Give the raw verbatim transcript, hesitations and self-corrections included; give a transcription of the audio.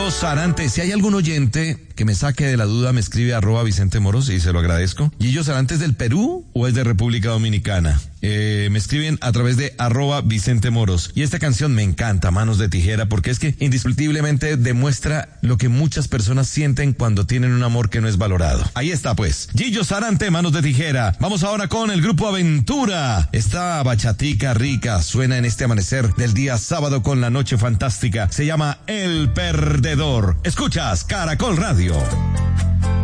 Gillo Sarante. Si hay algún oyente que me saque de la duda, me escribe arroba Vicente Moros y se lo agradezco. ¿Gillo Sarante es del Perú o es de República Dominicana? Eh, me escriben a través de arroba Vicente Moros. Y esta canción me encanta, Manos de Tijera, porque es que indiscutiblemente demuestra lo que muchas personas sienten cuando tienen un amor que no es valorado. Ahí está pues, Gillo Sarante, Manos de Tijera. Vamos ahora con el grupo Aventura. Esta bachatica rica suena en este amanecer del día sábado con la noche fantástica. Se llama El Perdedor. Escuchas Caracol Radio.